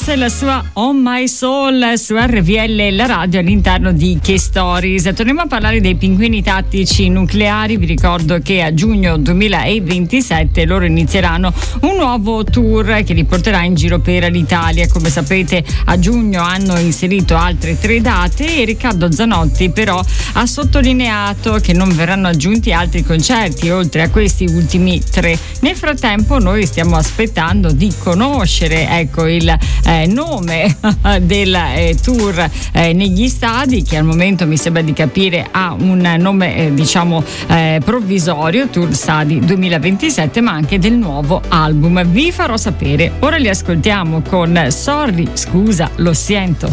e la sua On My Soul su RVL, la radio, all'interno di Che Stories. Torniamo a parlare dei pinguini tattici nucleari. Vi ricordo che a giugno 2027 loro inizieranno un nuovo tour che li porterà in giro per l'Italia. Come sapete, a giugno hanno inserito altre 3 date e Riccardo Zanotti però ha sottolineato che non verranno aggiunti altri concerti oltre a questi ultimi 3. Nel frattempo noi stiamo aspettando di conoscere, ecco, il nome del tour negli stadi, che al momento mi sembra di capire ha un nome provvisorio, Tour Stadi 2027, ma anche del nuovo album. Vi farò sapere. Ora li ascoltiamo con Sorry, scusa, lo sento.